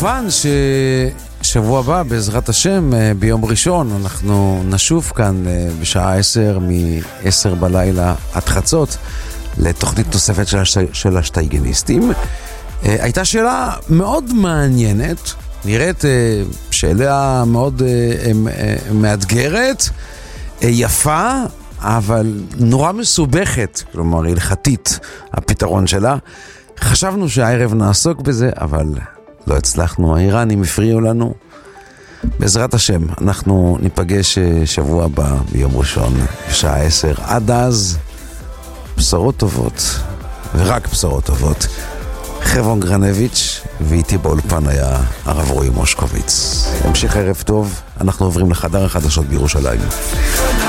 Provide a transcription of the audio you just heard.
כמובן ששבוע הבא, בעזרת השם, ביום ראשון, אנחנו נשוב כאן בשעה 10, מ-10 בלילה עד חצות, לתוכנית נוספת של השטייגניסטים. הייתה שאלה מאוד מעניינת, נראית שאלה מאוד מאתגרת, יפה, אבל נורא מסובכת, כלומר הלכתית הפתרון שלה. חשבנו שהערב נעסוק בזה, אבל לא הצלחנו, האיראנים הפריעו לנו. בעזרת השם, אנחנו ניפגש שבוע הבא ביום ראשון, בשעה 10. עד אז, בשורות טובות, ורק בשורות טובות. חבון גרנביץ' ואיתי באולפן היה הרב רועי מושקוביץ. המשך ערב טוב, אנחנו עוברים לחדר החדשות בירושלים.